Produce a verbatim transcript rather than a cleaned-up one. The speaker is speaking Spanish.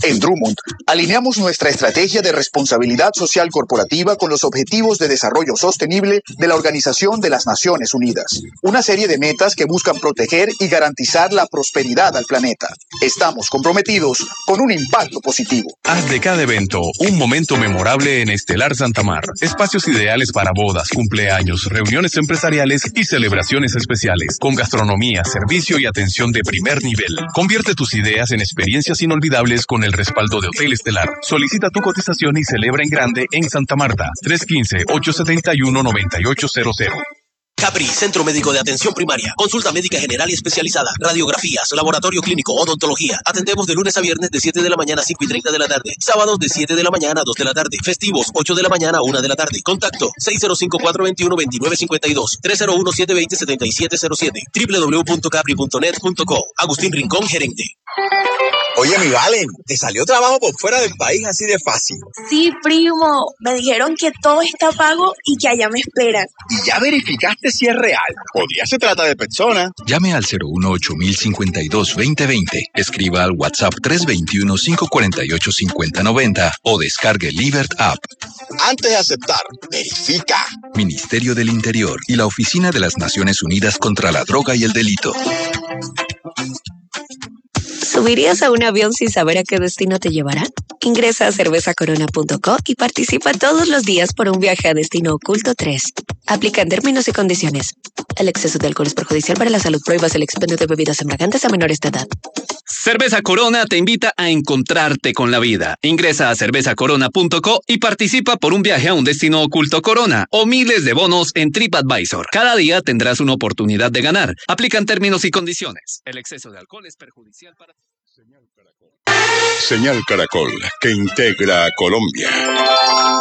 En Drummond, alineamos nuestra estrategia de responsabilidad social corporativa con los Objetivos de Desarrollo Sostenible de la Organización de las Naciones Unidas. Una serie de metas que buscan proteger y garantizar la prosperidad al planeta. Estamos comprometidos con un impacto positivo. Haz de cada evento un momento memorable en Estelar Santa Mar. Espacios ideales para bodas, cumpleaños, reuniones empresariales y celebraciones especiales. Con gastronomía, servicio y atención de primer nivel. Convierte tus ideas en experiencias inolvidables con el respaldo de Hotel Estelar. Solicita tu cotización y celebra en grande en Santa Marta. tres uno cinco, ocho siete uno, nueve ocho cero cero. Capri, Centro Médico de Atención Primaria. Consulta médica general y especializada. Radiografías, laboratorio clínico, odontología. Atendemos de lunes a viernes de siete de la mañana a cinco y treinta de la tarde. Sábados de siete de la mañana a dos de la tarde. Festivos, ocho de la mañana a una de la tarde. Contacto seis cero cinco, cuatro dos uno, dos nueve cinco dos, tres cero uno, siete dos cero, siete siete cero siete, doble u doble u doble u punto capri punto net punto co. Agustín Rincón, gerente. Oye, mi Valen, ¿te salió trabajo por fuera del país así de fácil? Sí, primo. Me dijeron que todo está pago y que allá me esperan. ¿Y ya verificaste si es real? ¿O ya se trata de personas? Llame al cero uno ocho mil cincuenta y dos veinte veinte. Escriba al WhatsApp tres dos uno, cinco cuatro ocho, cinco cero nueve cero o descargue Livert App. Antes de aceptar, verifica. Ministerio del Interior y la Oficina de las Naciones Unidas contra la Droga y el Delito. ¿Subirías a un avión sin saber a qué destino te llevará? Ingresa a cerveza corona punto co y participa todos los días por un viaje a Destino Oculto tres. Aplican términos y condiciones. El exceso de alcohol es perjudicial para la salud. Prohíbas el expendio de bebidas embriagantes a menores de edad. Cerveza Corona te invita a encontrarte con la vida. Ingresa a cerveza corona punto co y participa por un viaje a un Destino Oculto Corona o miles de bonos en TripAdvisor. Cada día tendrás una oportunidad de ganar. Aplican términos y condiciones. El exceso de alcohol es perjudicial para... Señal Caracol, que integra a Colombia.